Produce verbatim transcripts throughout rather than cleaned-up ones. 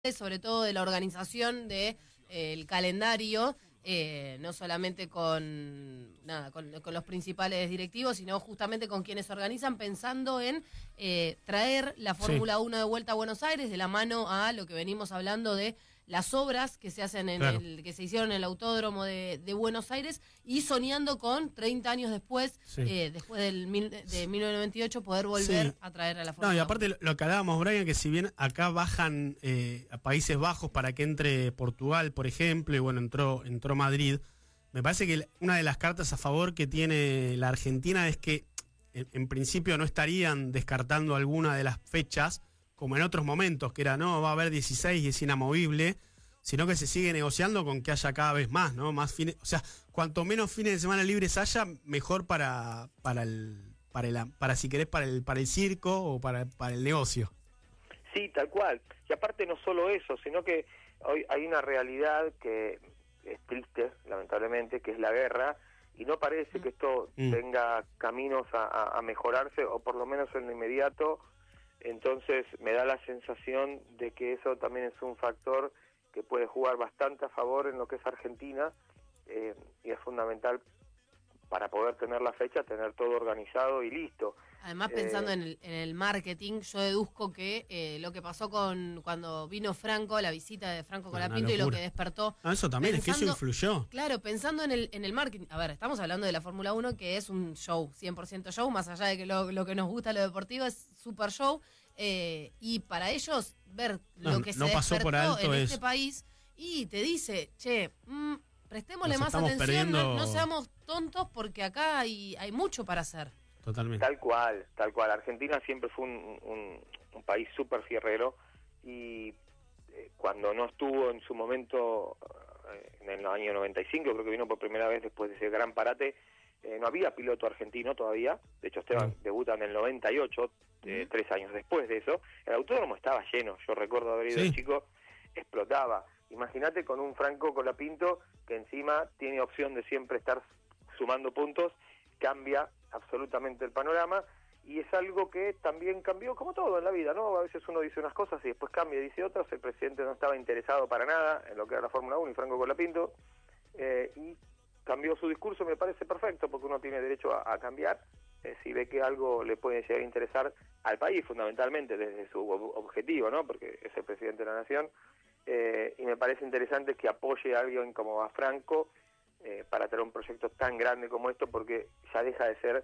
sobre todo de la organización del de, eh, calendario, eh, no solamente con, nada, con, con los principales directivos, sino justamente con quienes organizan, pensando en eh, traer la Fórmula sí. uno de vuelta a Buenos Aires, de la mano a lo que venimos hablando de las obras que se hacen en claro. el, que se hicieron en el Autódromo de, de Buenos Aires, y soñando con treinta años después, sí. eh, después del mil, de mil novecientos noventa y ocho, poder volver sí. a traer a la Fórmula uno. No, y aparte lo que hablábamos, Brian, que si bien acá bajan eh, a Países Bajos para que entre Portugal, por ejemplo, y bueno, entró, entró Madrid, me parece que una de las cartas a favor que tiene la Argentina es que en, en principio no estarían descartando alguna de las fechas, como en otros momentos, que era, no, va a haber dieciséis y es inamovible, sino que se sigue negociando con que haya cada vez más, ¿no? Más fines, o sea, cuanto menos fines de semana libres haya, mejor para para el para el para si querés para el para el circo o para para el negocio. Sí, tal cual. Y aparte no solo eso, sino que hoy hay una realidad que es triste, lamentablemente, que es la guerra, y no parece que esto mm. tenga caminos a, a, a mejorarse, o por lo menos en lo inmediato. Entonces me da la sensación de que eso también es un factor que puede jugar bastante a favor en lo que es Argentina, eh, y es fundamental para poder tener la fecha, tener todo organizado y listo. Además, pensando eh, en, el, en el marketing, yo deduzco que eh, lo que pasó con cuando vino Franco, la visita de Franco Colapinto, y lo que despertó... Ah, eso también, pensando, es que eso influyó. Claro, pensando en el en el marketing. A ver, estamos hablando de la Fórmula uno, que es un show, cien por ciento show, más allá de que lo, lo que nos gusta lo deportivo es super show, eh, y para ellos ver no, lo que no se pasó despertó por alto en es... este país, y te dice, che, mmm, prestémosle Nos más atención, perdiendo... no, no seamos tontos, porque acá hay, hay mucho para hacer. Totalmente. Tal cual, tal cual. Argentina siempre fue un, un, un país súper fierrero, y eh, cuando no estuvo en su momento, eh, en el año noventa y cinco, creo que vino por primera vez después de ese gran parate, eh, no había piloto argentino todavía. De hecho, Esteban mm. debuta en el noventa y ocho, eh, mm. tres años después de eso. El autódromo estaba lleno, yo recuerdo haber ido sí. de chico, explotaba. Imagínate con un Franco Colapinto que encima tiene opción de siempre estar sumando puntos, cambia absolutamente el panorama, y es algo que también cambió, como todo en la vida, ¿no? A veces uno dice unas cosas y después cambia y dice otras. El presidente no estaba interesado para nada en lo que era la Fórmula uno y Franco Colapinto, eh, y cambió su discurso. Me parece perfecto, porque uno tiene derecho a, a cambiar eh, si ve que algo le puede llegar a interesar al país, fundamentalmente desde su ob- objetivo, ¿no? Porque es el presidente de la nación, eh, y me parece interesante que apoye a alguien como a Franco, Eh, para tener un proyecto tan grande como esto, porque ya deja de ser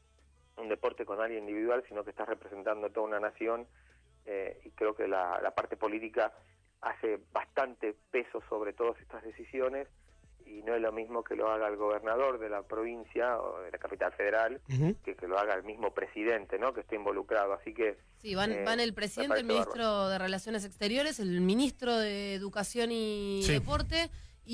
un deporte con alguien individual, sino que estás representando a toda una nación, eh, y creo que la, la parte política hace bastante peso sobre todas estas decisiones, y no es lo mismo que lo haga el gobernador de la provincia o de la capital federal, uh-huh. que que lo haga el mismo presidente, ¿no? Que esté involucrado. Así que sí, van, eh, van el presidente, el ministro bárbaro. de Relaciones Exteriores, el ministro de Educación y sí. Deporte,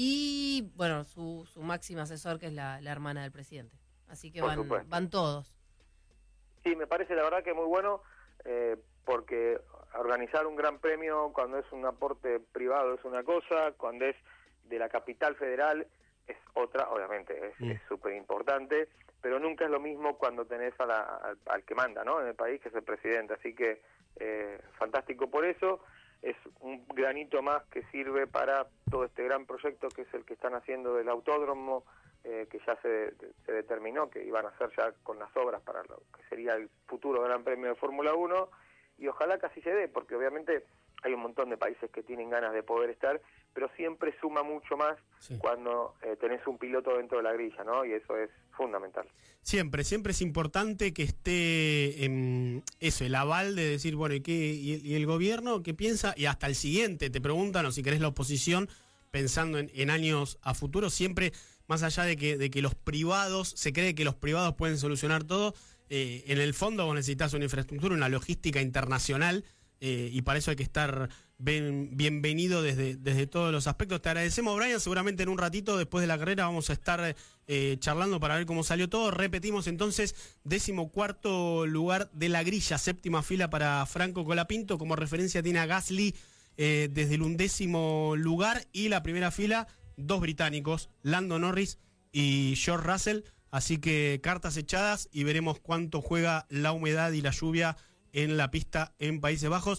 y bueno, su, su máxima asesor, que es la, la hermana del presidente. Así que van, van todos. Sí, me parece la verdad que muy bueno, eh, porque organizar un gran premio cuando es un aporte privado es una cosa, cuando es de la capital federal es otra, obviamente es súper mm. importante, pero nunca es lo mismo cuando tenés a la, al, al que manda, ¿no? En el país, que es el presidente. Así que eh, fantástico por eso. Es un granito más que sirve para todo este gran proyecto que es el que están haciendo del autódromo, eh, que ya se, se determinó que iban a hacer ya con las obras para lo que sería el futuro Gran Premio de Fórmula uno, y ojalá que así se dé, porque obviamente hay un montón de países que tienen ganas de poder estar, pero siempre suma mucho más sí. cuando eh, tenés un piloto dentro de la grilla, ¿no? Y eso es fundamental. Siempre, siempre es importante que esté en eso, el aval de decir, bueno, ¿y qué y el, y el gobierno qué piensa? Y hasta el siguiente, te preguntan, o si querés la oposición, pensando en, en años a futuro, siempre, más allá de que, de que los privados, se cree que los privados pueden solucionar todo, eh, en el fondo vos necesitas una infraestructura, una logística internacional, Eh, y para eso hay que estar ben, bienvenido desde, desde todos los aspectos. Te agradecemos, Brian. Seguramente en un ratito, después de la carrera, vamos a estar eh, charlando para ver cómo salió todo. Repetimos entonces, décimo cuarto lugar de la grilla, séptima fila para Franco Colapinto. Como referencia tiene a Gasly eh, desde el undécimo lugar, y la primera fila, dos británicos, Lando Norris y George Russell. Así que cartas echadas, y veremos cuánto juega la humedad y la lluvia en la pista en Países Bajos.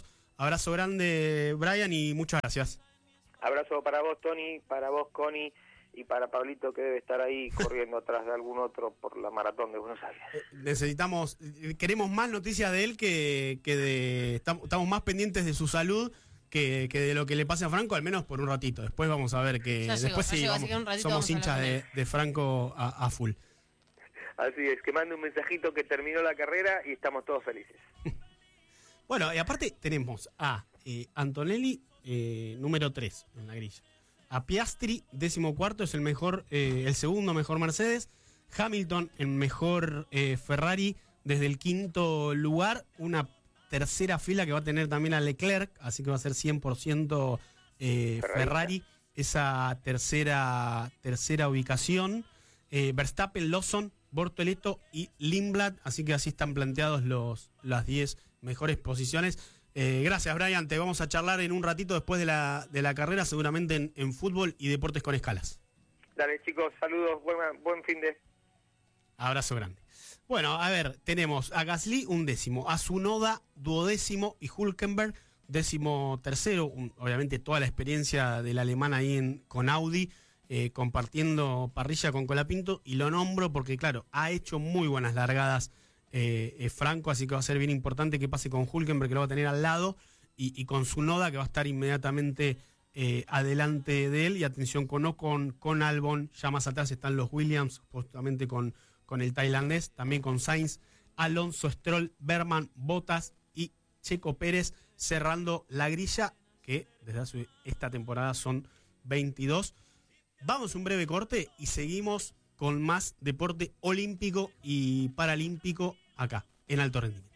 Abrazo grande, Brian, y muchas gracias. Abrazo para vos, Tony, para vos, Connie, y para Pablito, que debe estar ahí corriendo atrás de algún otro por la maratón de Buenos Aires. Eh, necesitamos, queremos más noticias de él que, que de... Estamos, estamos más pendientes de su salud que, que de lo que le pase a Franco, al menos por un ratito. Después vamos a ver que... Ya después llegó, sí, ya vamos, llegó, un ratito somos vamos a hinchas hablar con de, él. de Franco a, a full. Así es, que mande un mensajito que terminó la carrera y estamos todos felices. Bueno, y aparte tenemos a eh, Antonelli, eh, número tres en la grilla. A Piastri, décimo cuarto, es el mejor, eh, el segundo mejor Mercedes. Hamilton, el mejor eh, Ferrari, desde el quinto lugar. Una tercera fila que va a tener también a Leclerc, así que va a ser cien por ciento eh, Ferrari, esa tercera, tercera ubicación. Eh, Verstappen, Lawson, Bortoleto y Lindblad, así que así están planteados los las diez mejores posiciones. Eh, gracias, Brian, te vamos a charlar en un ratito después de la, de la carrera, seguramente en, en fútbol y deportes con escalas. Dale, chicos, saludos, buen, buen fin de... Abrazo grande. Bueno, a ver, tenemos a Gasly un décimo, a Tsunoda duodécimo y Hülkenberg décimo tercero, un, obviamente toda la experiencia del alemán ahí en, con Audi, eh, compartiendo parrilla con Colapinto, y lo nombro porque, claro, ha hecho muy buenas largadas eh, eh, Franco, así que va a ser bien importante que pase con Hülkenberg, que lo va a tener al lado, y, y con Tsunoda, que va a estar inmediatamente eh, adelante de él, y atención con Ocon, con Albon, ya más atrás están los Williams, justamente con, con el tailandés, también con Sainz, Alonso, Stroll, Berman, Bottas y Checo Pérez, cerrando la grilla, que desde hace esta temporada son veintidós. Vamos a un breve corte y seguimos con más deporte olímpico y paralímpico acá, en Alto Rendimiento.